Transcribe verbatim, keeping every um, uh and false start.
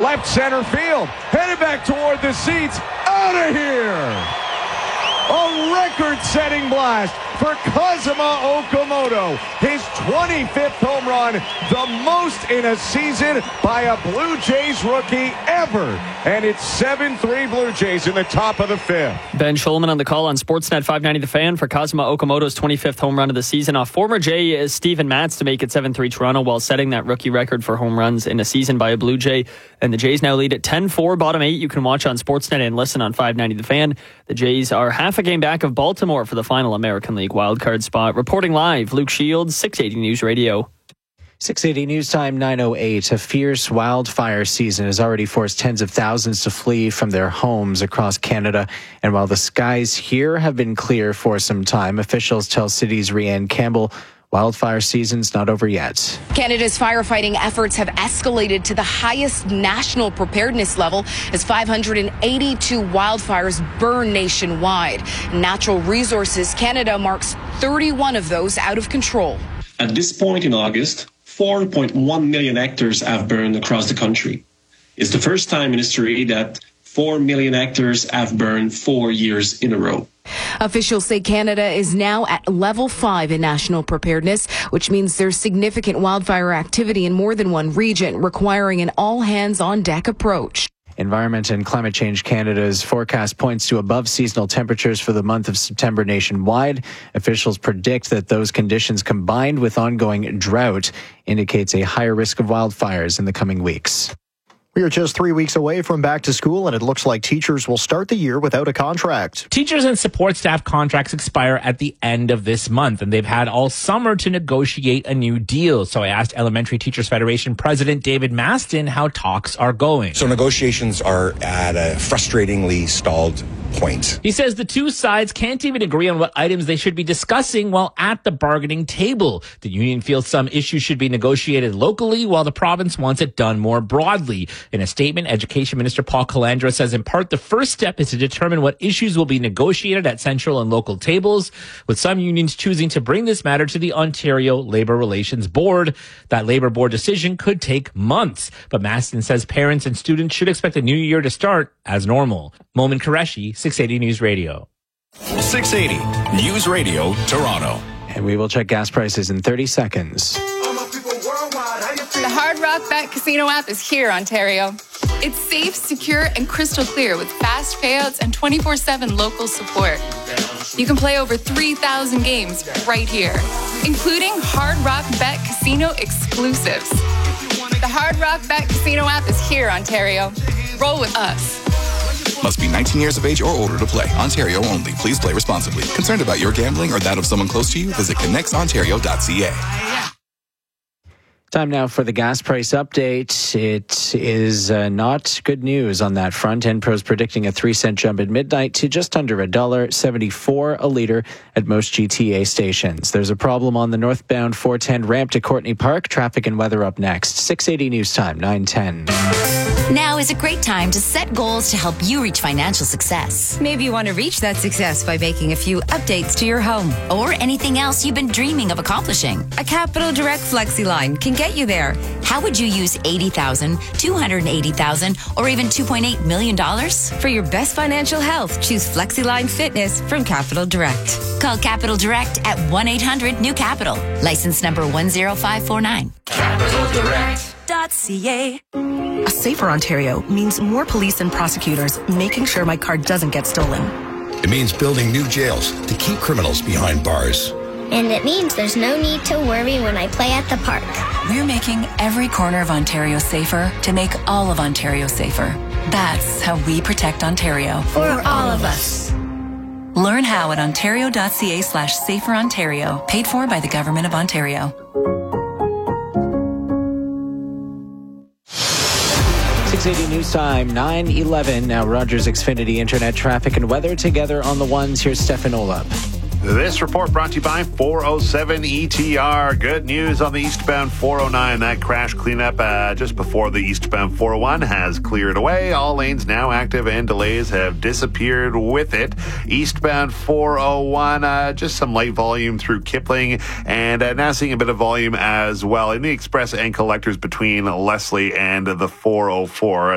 left center field. Headed back toward the seats. Out of here. A record-setting blast for Kazuma Okamoto. His twenty-fifth home run, the most in a season by a Blue Jays rookie ever. And it's seven three Blue Jays in the top of the fifth. Ben Schulman on the call on Sportsnet five ninety The Fan for Kazuma Okamoto's twenty-fifth home run of the season off former Jay is Steven Matz to make it seven three Toronto while setting that rookie record for home runs in a season by a Blue Jay. And the Jays now lead at ten four, bottom eight. You can watch on Sportsnet and listen on five ninety The Fan. The Jays are half a game back of Baltimore for the final American League wildcard spot. Reporting live, Luke Shields, six eighty News Radio. six eighty News Time, nine oh eight. A fierce wildfire season has already forced tens of thousands to flee from their homes across Canada. And while the skies here have been clear for some time, officials tell City's Rianne Campbell wildfire season's not over yet. Canada's firefighting efforts have escalated to the highest national preparedness level as five hundred eighty-two wildfires burn nationwide. Natural Resources Canada marks thirty-one of those out of control. At this point in August, four point one million hectares have burned across the country. It's the first time in history that four million hectares have burned four years in a row. Officials say Canada is now at level five in national preparedness, which means there's significant wildfire activity in more than one region, requiring an all-hands-on-deck approach. Environment and Climate Change Canada's forecast points to above seasonal temperatures for the month of September nationwide. Officials predict that those conditions combined with ongoing drought indicates a higher risk of wildfires in the coming weeks. We are just three weeks away from back to school, and it looks like teachers will start the year without a contract. Teachers and support staff contracts expire at the end of this month, and they've had all summer to negotiate a new deal. So I asked Elementary Teachers Federation President David Maston how talks are going. So negotiations are at a frustratingly stalled point. He says the two sides can't even agree on what items they should be discussing while at the bargaining table. The union feels some issues should be negotiated locally, while the province wants it done more broadly. In a statement, Education Minister Paul Calandra says in part the first step is to determine what issues will be negotiated at central and local tables, with some unions choosing to bring this matter to the Ontario Labour Relations Board. That Labour Board decision could take months, but Maston says parents and students should expect the new year to start as normal. Momin Qureshi, six eighty News Radio. six eighty News Radio, Toronto. And we will check gas prices in thirty seconds. The Hard Rock Bet Casino app is here, Ontario. It's safe, secure, and crystal clear with fast payouts and twenty-four seven local support. You can play over three thousand games right here, including Hard Rock Bet Casino exclusives. The Hard Rock Bet Casino app is here, Ontario. Roll with us. Must be nineteen years of age or older to play. Ontario only. Please play responsibly. Concerned about your gambling or that of someone close to you? Visit connects ontario dot c a. Time now for the gas price update. It is uh, not good news on that front. Enpro's predicting a three cent jump at midnight to just under one dollar seventy-four a litre at most G T A stations. There's a problem on the northbound four ten ramp to Courtney Park. Traffic and weather up next. six eighty News Time, nine ten. Now is a great time to set goals to help you reach financial success. Maybe you want to reach that success by making a few updates to your home. Or anything else you've been dreaming of accomplishing. A Capital Direct Flexi line can get you there. How would you use eighty thousand dollars, two hundred eighty thousand dollars, or even two point eight million dollars? For your best financial health, choose FlexiLine Fitness from Capital Direct. Call Capital Direct at one eight hundred new capital. License number one zero five four nine. Capital Direct. .ca. A safer Ontario means more police and prosecutors making sure my car doesn't get stolen. It means building new jails to keep criminals behind bars. And it means there's no need to worry when I play at the park. We're making every corner of Ontario safer to make all of Ontario safer. That's how we protect Ontario. For, For all of us. Learn how at ontario.ca slash safer Ontario. Paid for by the Government of Ontario. six eighty News Time, nine eleven. Now Rogers Xfinity Internet traffic and weather together on the ones. Here's Stefan Olab. This report brought to you by four oh seven E T R. Good news on the eastbound four oh nine. That crash cleanup uh, just before the eastbound four oh one has cleared away. All lanes now active and delays have disappeared with it. Eastbound four oh one, uh, just some light volume through Kipling, and uh, now seeing a bit of volume as well in the express and collectors between Leslie and the four oh four.